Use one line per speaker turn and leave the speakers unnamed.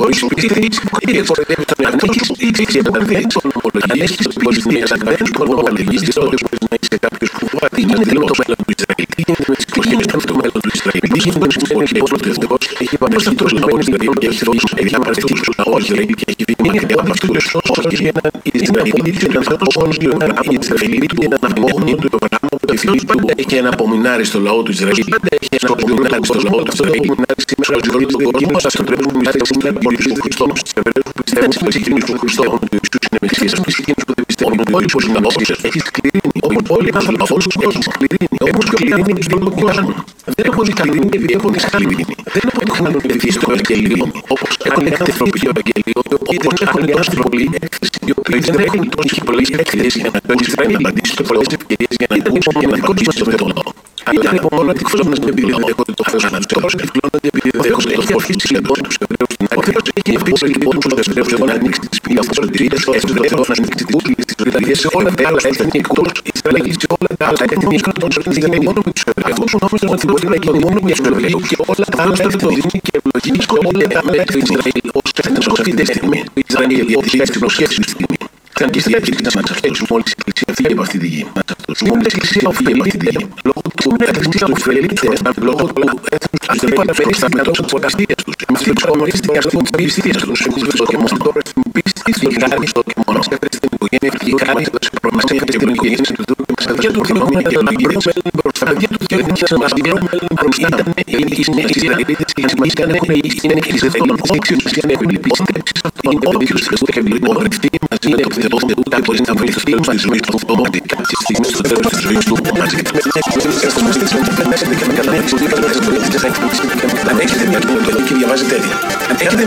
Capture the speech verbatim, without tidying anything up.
χωρίς πίστης, διαφορετεύει τον εαυτό σου ή εξεπανδέει τον ομολογία. Αν έχεις πολιτισμίες ακαδέμους που ομολογείς, τότε μπορείς να είσαι κάποιος που τι γίνεται με το μέλλον του Ισραήλ, τι γίνεται με τις εκλογές με το μέλλον του Ισραήλ, τι γίνεται με τις εκλογές που ο Θεός έχει επαναστεί το λαό του Ισραήλ και έχει δώσει, έχει απαραστεί του λαό του Ισραήλ και έχει δίνει και από αυτούς όσους και έναν Ισραηλίτη και έναν όσους και έναν Ισραηλίτη που έναν απομόνιο του Αβραάμ που ο Θεός πάντα έχει ένα απομεινάρι στο λαό του Ισραήλ, πάντα έχει ένα απομεινάρι στο λαό του Ισραήλ, σήμερα ζωή του κόσμου σας επιτρέπουν να μιλάτε σήμερα για τον Ιησού Χριστό, στους Εβραίους που πιστεύουν στην ψυχήνη του Χριστό, ότι ο Ιησούς είναι Μεσσίας, στους ψυχήνους που δεν πιστεύουν ότι ο Ιησούς είναι Μεσσίας, έχει σκληρύνει, όπως όλοι οι άνθρωποι, όλους τους κόσμους, σκληρύνει, όπως σκληρύνει στον κόσμο. Δεν έχω δει σκληρύνει επειδή έχω δει σκληρύνει. Δεν έχω κάνει επειδή στο Ευαγγελίο, όπως έχουν άνθρωποι στο Ευαγγελίο, όπως έχουν οι άνθρωποι έκθεση, οι οποίοι δεν έχουν τόση πολλές έκθεσεις για να τον απαντήσει σε πολλές ευκαιρίες για να είναι μοναδικός μας με τον λόγο. Αλλά είναι μόνο αντικφρόνονται επειδή δεν δέχονται το Θεό αναστός, αντικφρόνονται επειδή δεν δέχονται το φως της εντός τους Εβραίους στην άκρη. Ο Θεός έχει αφήσει λοιπόν τους Εβραίους εδώ να ανοίξει τις πηγές της σωτηρίας, έτσι το Θεό να ανοίξει τις πηγές της σωτηρίας σε όλα τα άλλα έθνη εκτός Ισραήλ, σε όλα τα άλλα έθνη εκτός Ισραήλ, δεν είναι μόνο με τους Εβραίους. Αυτό νόμιζαν ότι μπορεί να γίνει μόνο με τους Εβραίους και όλα τα άλλα έθνη και ευλογείς όλα τα μέρη του Ισραήλ ως έθνος αυτή τη στιγμή. Το Ισραήλ διότι έχει την ουσία στη στιγμή. Θα και στην Εκκλησία να εξαρτήσουμε μόλις η Εκκλησία φύγει από αυτή τη γη. Μόλις η Εκκλησία φύγει από αυτή τη γη. Λόγω του Εκκλησία του Φελίτες, λόγω του έθνους αυτή παραφέρει στα μετώσα της εργασίας τους. Εμείς δεν γνωρίστηκε στην πιστία τους. Εμείς βρισκόμαστε τώρα στην πίστη, στην χάρη στο και μόνο. Έφερε στην οικογένεια, η χάρη έδωσε προμασία και την οικογένεια του Θεού. Μας παιδιά του Θεού είναι και το αγγλίο μέλλον μπροστά. Παιδιά του Θεού είναι και μας αγγλίο μέλλον μπροστά. Είναι οι Ισραηλίτες και οι Ισραηλίτες είναι οι Ισραηλίτες και έχουν πίστεψη σε αυτόν τον Θεό του Χριστού και έχουν βρεθεί μαζί με τον Θεό του Θεού και μπορεί να βρεθεί στη ζωή του Θεού και κάποια στιγμή στο τέλος της ζωής του μαζί με μια κοινωνία στο μυστή της Μητέρας και με καταλήξει ότι δεν θα έχετε μια κοινωνία και διαβάζει τέτοια.